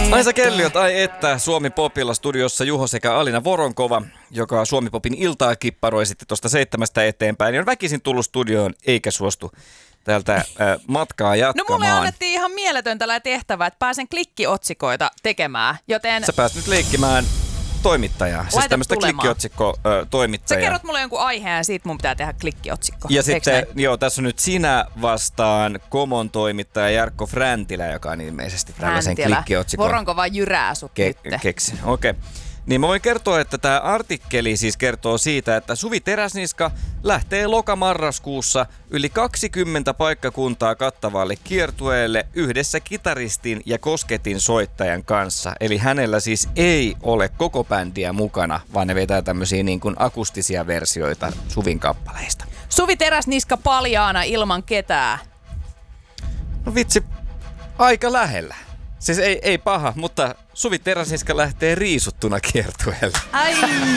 Aisa Kelliot, ai että, Suomi Popilla studiossa Juho sekä Alina Voronkova, joka Suomi Popin iltaa kipparoi sitten tuosta 7 eteenpäin, niin on väkisin tullut studioon eikä suostu täältä matkaa jatkamaan. No mulle annettiin ihan mieletön tällä tehtävä, että pääsen klikkiotsikoita tekemään, joten... Sä pääsit nyt leikkimään toimittajaa, siis tämmöistä klikkiotsikko-toimittajaa. Sä kerrot mulle jonkun aiheen ja siitä mun pitää tehdä klikkiotsikko. Ja sitten, tässä on nyt sinä vastaan Komon toimittaja Jarkko Fräntilä, joka on ilmeisesti tällaisen klikkiotsikon. Voronkova jyrää sut nyt. Keksin, okei. Niin mä voin kertoa, että tämä artikkeli siis kertoo siitä, että Suvi Teräsniska lähtee lokamarraskuussa yli 20 paikkakuntaa kattavalle kiertueelle yhdessä kitaristin ja kosketin soittajan kanssa. Eli hänellä siis ei ole koko bändiä mukana, vaan ne vetää tämmöisiä niin kuin akustisia versioita Suvin kappaleista. Suvi Teräsniska paljaana ilman ketään. No vitsi, aika lähellä. Siis ei paha, mutta Suvi Teräsniska lähtee riisuttuna kiertueelle. Ai!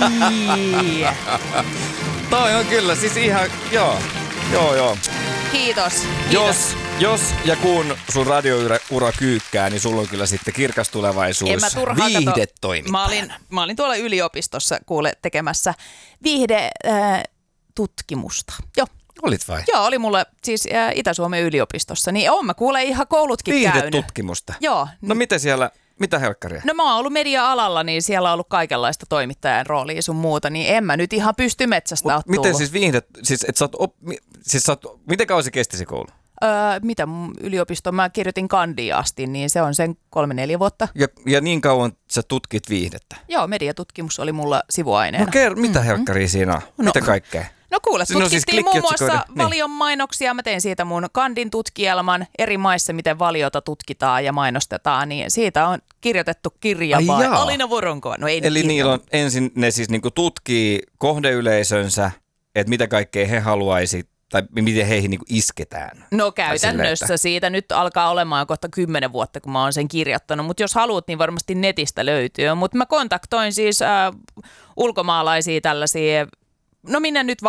Toi on kyllä, siis ihan, joo. Kiitos. Jos ja kun sun radioura kyykkää, niin sulla on kyllä sitten kirkas tulevaisuus viihdetoimittajana. Mä olin tuolla yliopistossa tekemässä viihdetutkimusta. Joo. Olit vai? Joo, oli mulle siis Itä-Suomen yliopistossa. Niin on mä kuulen ihan koulutkin käynyt. Viihdetutkimusta? Joo. No mitä helkkaria? No mä oon ollut media-alalla, niin siellä on ollut kaikenlaista toimittajan roolia sun muuta, niin en mä nyt ihan pysty metsästä ole miten siis miten kauan se kesti se koulu? Mitä mun yliopisto, mä kirjoitin kandiin asti, niin se on sen 3-4 vuotta. Ja niin kauan sä tutkit viihdettä? Joo, mediatutkimus oli mulla sivuaineena. No mitä helkkaria siinä on? Mitä kaikkea? No kuule, tutkittiin siis muun muassa Valion mainoksia. Mä tein siitä mun kandin tutkielman eri maissa, miten Valiota tutkitaan ja mainostetaan. Niin siitä on kirjoitettu kirja Alina Voronkova. No ei eli niillä on ensin ne siis niinku tutkii kohdeyleisönsä, että mitä kaikkea he haluaisi tai miten heihin niinku isketään. No käytännössä siitä nyt alkaa olemaan kohta 10 vuotta, kun mä oon sen kirjoittanut. Mutta jos haluat, niin varmasti netistä löytyy. Mutta mä kontaktoin siis ulkomaalaisia tällaisia... No minne nyt